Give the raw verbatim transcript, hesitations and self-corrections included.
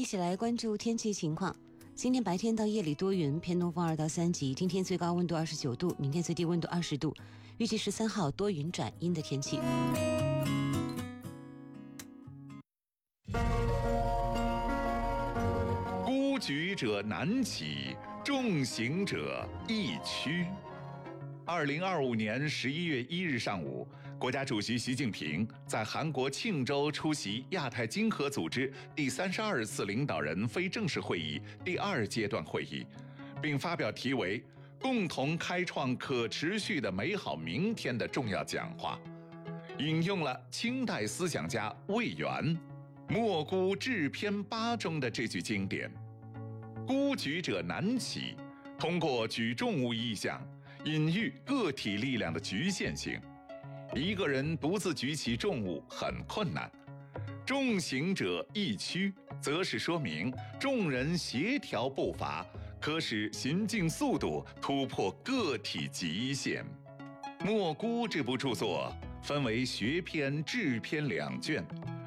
一起来关注天气情况。今天白天到夜里多云，偏东风二到三级。今天最高温度二十九度，明天最低温度二十度。预计十三号多云转阴的天气。 孤举者难起，众行者易趋。二零二五年十一月一日上午，国家主席习近平在韩国庆州出席亚太经合组织第三十二次领导人非正式会议第二阶段会议，并发表题为《共同开创可持续的美好明天》的重要讲话，引用了清代思想家魏源《莫孤志篇八》中的这句经典：“孤举者难起”，通过举重物意象隐喻个体力量的局限性，一个人独自举起重物很困难；众行者易趋，则是说明众人协调步伐，可使行进速度突破个体极限。《莫孤》这部著作分为学篇、志篇两卷，